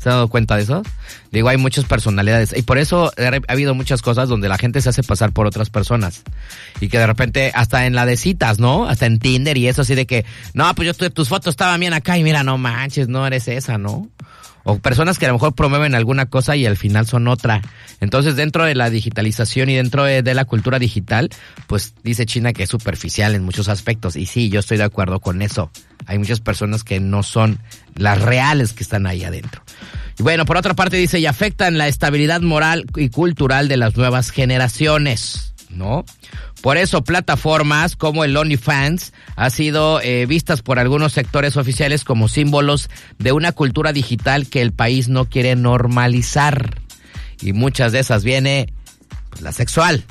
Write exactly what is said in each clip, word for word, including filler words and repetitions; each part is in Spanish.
¿Se han dado cuenta de eso? Digo, hay muchas personalidades y por eso ha habido muchas cosas donde la gente se hace pasar por otras personas y que de repente hasta en la de citas, ¿no? Hasta en Tinder y eso así de que, no, pues yo tu, tus fotos estaban bien acá y mira, no manches, no eres esa, ¿no? O personas que a lo mejor promueven alguna cosa y al final son otra. Entonces, dentro de la digitalización y dentro de, de la cultura digital, pues dice China que es superficial en muchos aspectos. Y sí, yo estoy de acuerdo con eso. Hay muchas personas que no son las reales que están ahí adentro. Y bueno, por otra parte dice, y afectan la estabilidad moral y cultural de las nuevas generaciones, ¿no? Por eso plataformas como el OnlyFans ha sido eh, vistas por algunos sectores oficiales como símbolos de una cultura digital que el país no quiere normalizar. Y muchas de esas viene pues, la sexual.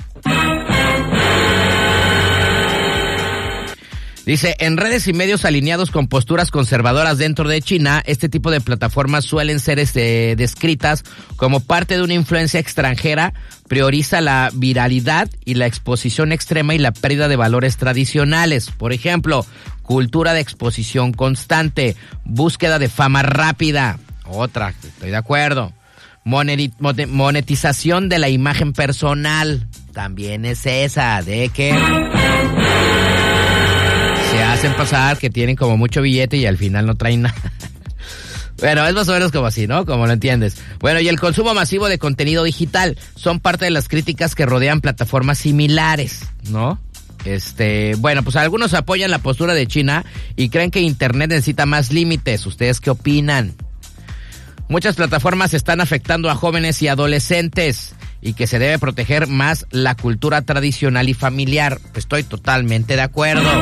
Dice, en redes y medios alineados con posturas conservadoras dentro de China, este tipo de plataformas suelen ser este, descritas como parte de una influencia extranjera, prioriza la viralidad y la exposición extrema y la pérdida de valores tradicionales. Por ejemplo, cultura de exposición constante, búsqueda de fama rápida. Otra, estoy de acuerdo. Monetización de la imagen personal. También es esa, de que se hacen pasar que tienen como mucho billete y al final no traen nada. Bueno, es más o menos como así, ¿no? Como lo entiendes. Bueno, y el consumo masivo de contenido digital son parte de las críticas que rodean plataformas similares, ¿no? Este, bueno, pues algunos apoyan la postura de China y creen que Internet necesita más límites. ¿Ustedes qué opinan? Muchas plataformas están afectando a jóvenes y adolescentes y que se debe proteger más la cultura tradicional y familiar. Estoy totalmente de acuerdo.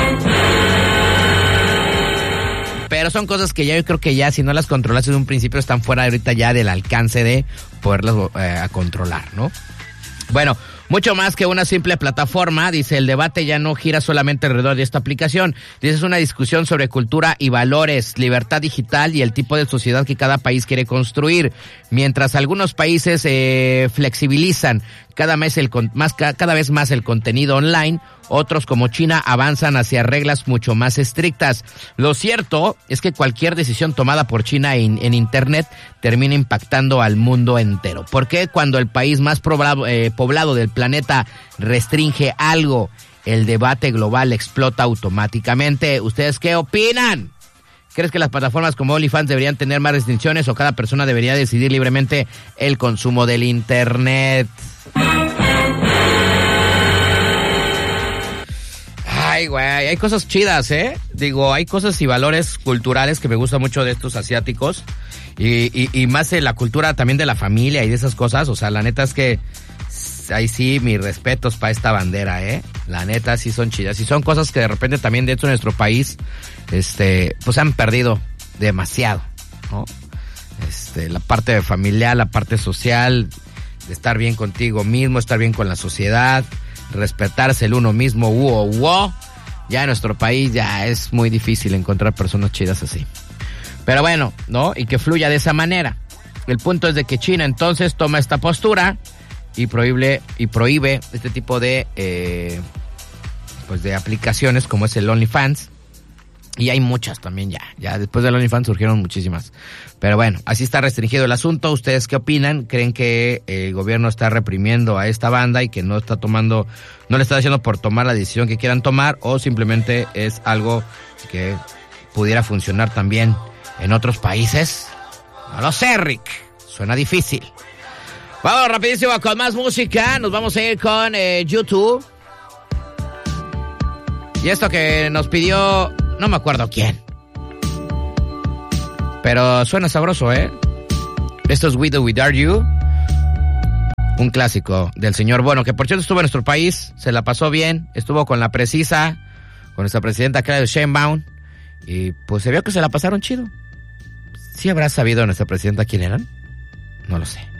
Pero son cosas que ya yo creo que ya si no las controlas desde un principio están fuera ahorita ya del alcance de poderlas eh, controlar, ¿no? Bueno, mucho más que una simple plataforma, dice, el debate ya no gira solamente alrededor de esta aplicación. Dice, es una discusión sobre cultura y valores, libertad digital y el tipo de sociedad que cada país quiere construir. Mientras algunos países eh, flexibilizan cada mes el más cada vez más el contenido online, otros como China avanzan hacia reglas mucho más estrictas. Lo cierto es que cualquier decisión tomada por China en, en Internet termina impactando al mundo entero. ¿Por qué cuando el país más poblado, eh, poblado del planeta restringe algo, el debate global explota automáticamente? ¿Ustedes qué opinan? ¿Crees que las plataformas como OnlyFans deberían tener más restricciones o cada persona debería decidir libremente el consumo del Internet? Ay, güey, hay cosas chidas, ¿eh? Digo, hay cosas y valores culturales que me gustan mucho de estos asiáticos y, y, y más de la cultura también de la familia y de esas cosas. O sea, la neta es que ahí sí, mis respetos para esta bandera, ¿eh? La neta sí son chidas y son cosas que de repente también dentro de nuestro país, este, pues han perdido demasiado, ¿no? Este, la parte familiar, la parte social, de estar bien contigo mismo, estar bien con la sociedad, respetarse el uno mismo, wow, wow. Ya en nuestro país ya es muy difícil encontrar personas chidas así. Pero bueno, ¿no? Y que fluya de esa manera. El punto es de que China entonces toma esta postura y prohíbe, y prohíbe este tipo de, eh, pues de aplicaciones como es el OnlyFans. Y hay muchas también ya. Ya después del OnlyFans surgieron muchísimas. Pero bueno, así está restringido el asunto. ¿Ustedes qué opinan? ¿Creen que el gobierno está reprimiendo a esta banda y que no está tomando, no le está haciendo por tomar la decisión que quieran tomar? ¿O simplemente es algo que pudiera funcionar también en otros países? No lo sé, Rick. Suena difícil. Vamos rapidísimo con más música. Nos vamos a ir con eh, YouTube. Y esto que nos pidió... no me acuerdo quién. Pero suena sabroso, ¿eh? Esto es With or Without You. Un clásico del señor Bono, que por cierto estuvo en nuestro país, se la pasó bien, estuvo con la precisa, con nuestra presidenta Claudia Sheinbaum, y pues se vio que se la pasaron chido. ¿Sí habrá sabido nuestra presidenta quién eran? No lo sé.